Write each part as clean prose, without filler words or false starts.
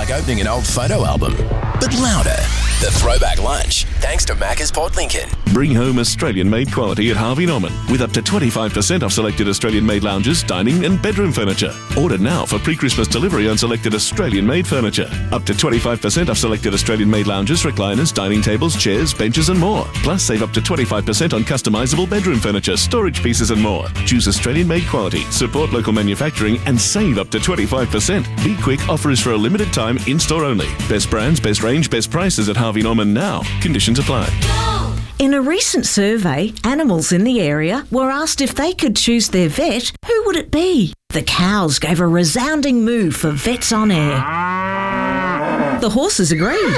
like opening an old photo album, but louder. The Throwback Lunch, thanks to Macca's Port Lincoln. Bring home Australian-made quality at Harvey Norman with up to 25% off selected Australian-made lounges, dining and bedroom furniture. Order now for pre-Christmas delivery on selected Australian-made furniture. Up to 25% off selected Australian-made lounges, recliners, dining tables, chairs, benches and more. Plus, save up to 25% on customisable bedroom furniture, storage pieces and more. Choose Australian-made quality, support local manufacturing and save up to 25%. Be quick, offer is for a limited time, in-store only. Best brands, best range, best prices at Harvey Norman now. Conditions apply. In a recent survey, animals in the area were asked if they could choose their vet, who would it be? The cows gave a resounding moo for Vets on Air. The horses agreed.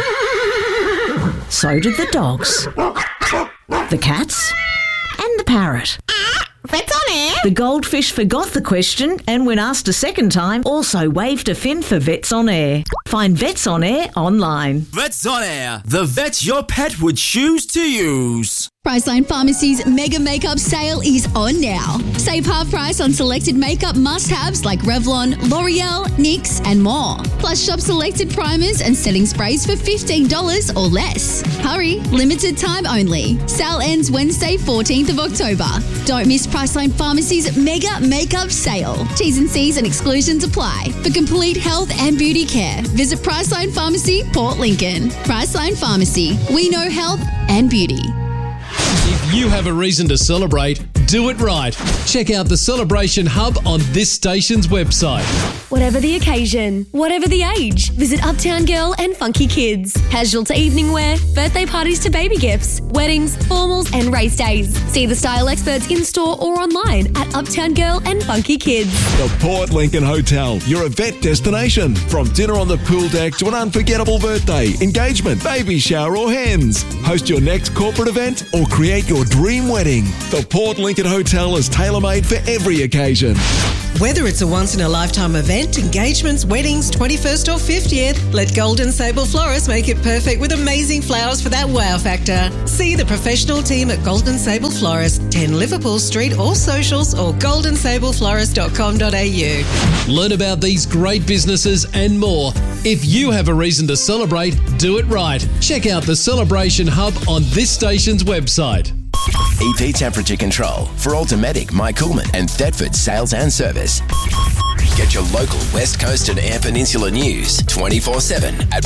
So did the dogs, the cats and the parrot. Vets on Air? The goldfish forgot the question and when asked a second time, also waved a fin for Vets on Air. Find Vets on Air online. Vets on Air, the vet your pet would choose to use. Priceline Pharmacy's Mega Makeup Sale is on now. Save half price on selected makeup must-haves like Revlon, L'Oreal, NYX and more. Plus shop selected primers and setting sprays for $15 or less. Hurry, limited time only. Sale ends Wednesday 14th of October. Don't miss Priceline Pharmacy's Mega Makeup Sale. T's and C's and exclusions apply. For complete health and beauty care, visit Priceline Pharmacy, Port Lincoln. Priceline Pharmacy. We know health and beauty. If you have a reason to celebrate, do it right. Check out the Celebration Hub on this station's website. Whatever the occasion, whatever the age, visit Uptown Girl and Funky Kids. Casual to evening wear, birthday parties to baby gifts, weddings, formals and race days. See the style experts in-store or online at Uptown Girl and Funky Kids. The Port Lincoln Hotel, your event destination. From dinner on the pool deck to an unforgettable birthday, engagement, baby shower or hens. Host your next corporate event or create your dream wedding. The Port Lincoln Hotel is tailor-made for every occasion. Whether it's a once-in-a-lifetime event, engagements, weddings, 21st or 50th, let Golden Sable Florists make it perfect with amazing flowers for that wow factor. See the professional team at Golden Sable Florists, 10 Liverpool Street, or socials or goldensableflorist.com.au. Learn about these great businesses and more. If you have a reason to celebrate, do it right. Check out the Celebration Hub on this station's website. EP Temperature Control for Automatic, My Coolman and Thetford sales and service. Get your local West Coast and Eyre Peninsula news 24/7 at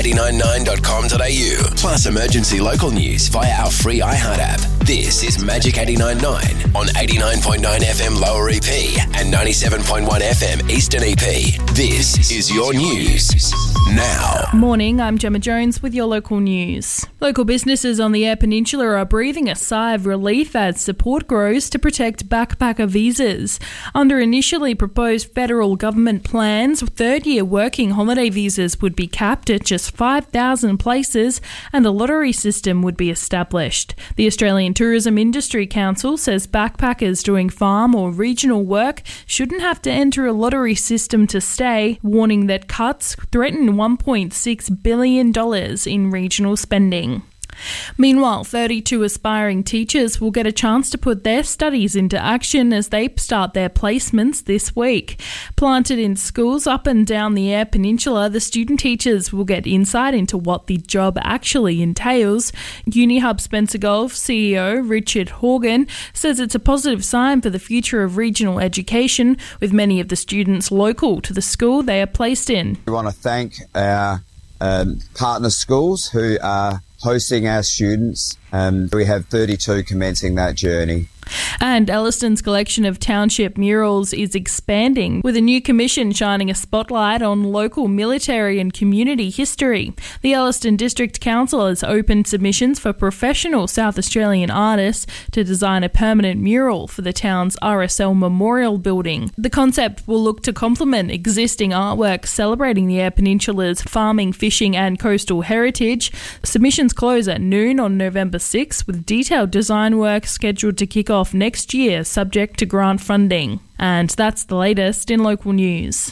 magic899.com.au. Plus emergency local news via our free iHeart app. This is Magic 89.9 on 89.9 FM Lower EP and 97.1 FM Eastern EP. This is your news now. Morning, I'm Gemma Jones with your local news. Local businesses on the Eyre Peninsula are breathing a sigh of relief as support grows to protect backpacker visas. Under initially proposed federal government plans, third-year working holiday visas would be capped at just 5,000 places and a lottery system would be established. The Australian Tourism Industry Council says backpackers doing farm or regional work shouldn't have to enter a lottery system to stay, warning that cuts threaten $1.6 billion in regional spending. Meanwhile, 32 aspiring teachers will get a chance to put their studies into action as they start their placements this week. Planted in schools up and down the Eyre Peninsula, the student teachers will get insight into what the job actually entails. UniHub Spencer Gulf CEO Richard Horgan says it's a positive sign for the future of regional education, with many of the students local to the school they are placed in. We want to thank our partner schools who are hosting our students. We have 32 commencing that journey. And Elliston's collection of township murals is expanding, with a new commission shining a spotlight on local military and community history. The Elliston District Council has opened submissions for professional South Australian artists to design a permanent mural for the town's RSL Memorial Building. The concept will look to complement existing artwork celebrating the Eyre Peninsula's farming, fishing and coastal heritage. Submissions close at noon on November 6, with detailed design work scheduled to kick off next year, subject to grant funding. And that's the latest in local news.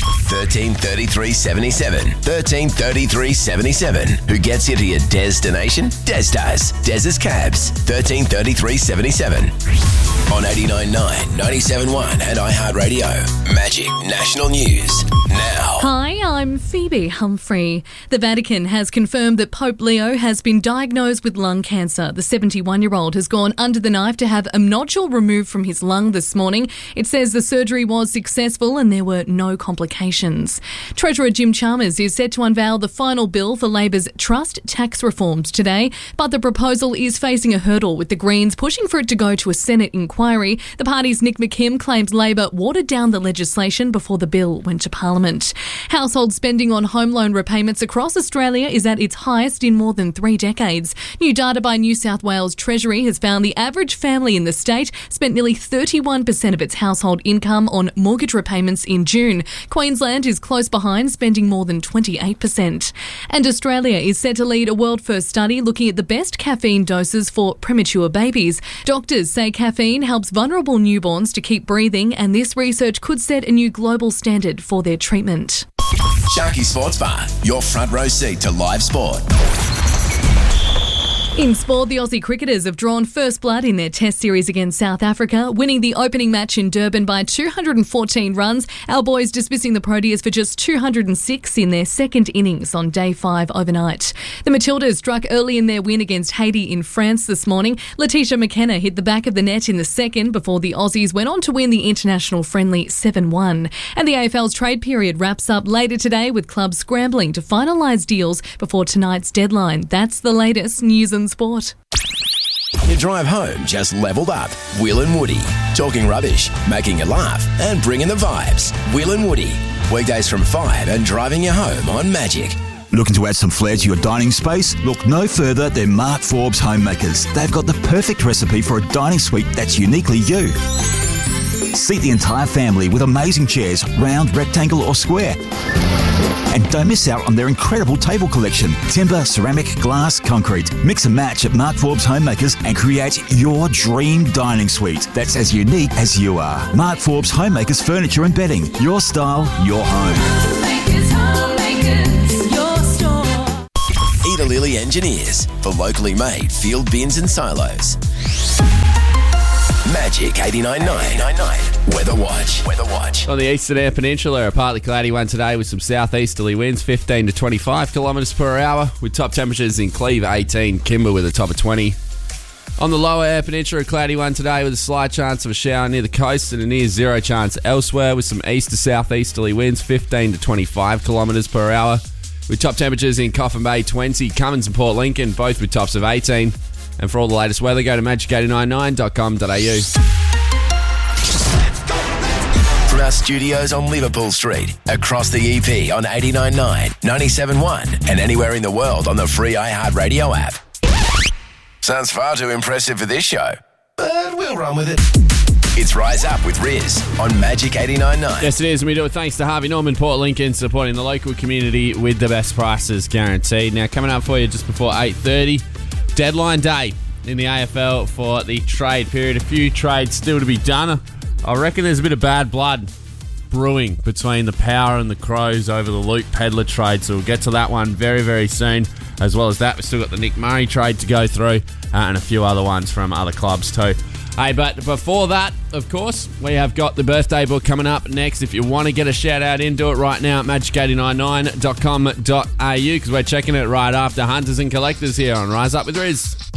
133377. 133377. Who gets you to your destination? Des does. Des's Cabs. 133377. On 89.9, 97.1 and iHeartRadio. Magic National News. Now. Hi, I'm I'm Phoebe Humphrey. The Vatican has confirmed that Pope Leo has been diagnosed with lung cancer. The 71-year-old has gone under the knife to have a nodule removed from his lung this morning. It says the surgery was successful and there were no complications. Treasurer Jim Chalmers is set to unveil the final bill for Labor's trust tax reforms today, but the proposal is facing a hurdle, with the Greens pushing for it to go to a Senate inquiry. The party's Nick McKim claims Labor watered down the legislation before the bill went to Parliament. Household spending on home loan repayments across Australia is at its highest in more than 3 decades. New data by New South Wales Treasury has found the average family in the state spent nearly 31% of its household income on mortgage repayments in June. Queensland is close behind, spending more than 28%. And Australia is set to lead a world-first study looking at the best caffeine doses for premature babies. Doctors say caffeine helps vulnerable newborns to keep breathing, and this research could set a new global standard for their treatment. Sharky Sports Bar, your front row seat to live sport. In sport, the Aussie cricketers have drawn first blood in their Test series against South Africa, winning the opening match in Durban by 214 runs. Our boys dismissing the Proteas for just 206 in their second innings on day 5 overnight. The Matildas struck early in their win against Haiti in France this morning. Letitia McKenna hit the back of the net in the second before the Aussies went on to win the international friendly 7-1. And the AFL's trade period wraps up later today, with clubs scrambling to finalise deals before tonight's deadline. That's the latest news and sport. Your drive home just leveled up. Will and Woody. Talking rubbish, making you laugh, and bringing the vibes. Will and Woody. Weekdays from 5 and driving you home on Magic. Looking to add some flair to your dining space? Look no further than Mark Forbes Homemakers. They've got the perfect recipe for a dining suite that's uniquely you. Seat the entire family with amazing chairs, round, rectangle or square. And don't miss out on their incredible table collection. Timber, ceramic, glass, concrete. Mix and match at Mark Forbes Homemakers and create your dream dining suite that's as unique as you are. Mark Forbes Homemakers Furniture and Bedding. Your style, your home. Homemakers, your store. Eda Lilly Engineers for locally made field bins and silos. Magic 89.9 Weather Watch. On the Eastern Air Peninsula, a partly cloudy one today with some southeasterly winds, 15 to 25 kilometres per hour, with top temperatures in Cleve 18, Kimber with a top of 20. On the Lower Air Peninsula, a cloudy one today with a slight chance of a shower near the coast and a near zero chance elsewhere, with some east to southeasterly winds, 15 to 25 kilometres per hour, with top temperatures in Coffin Bay 20, Cummins and Port Lincoln, both with tops of 18. And for all the latest weather, go to magic899.com.au. From our studios on Liverpool Street, across the EP on 89.9, 97.1, and anywhere in the world on the free iHeartRadio app. Sounds far too impressive for this show, but we'll run with it. It's Rise Up with Riz on Magic 89.9. Yes, it is, and we do it thanks to Harvey Norman, Port Lincoln, supporting the local community with the best prices guaranteed. Now, coming up for you just before 8:30, deadline day in the AFL for the trade period. A few trades still to be done. I reckon there's a bit of bad blood brewing between the Power and the Crows over the Luke Pedlar trade, so we'll get to that one very, very soon. As well as that, we've still got the Nick Murray trade to go through and a few other ones from other clubs too. Hey, but before that, of course, we have got the birthday book coming up next. If you want to get a shout out in, do it right now at magic899.com.au, because we're checking it right after Hunters and Collectors here on Rise Up with Riz.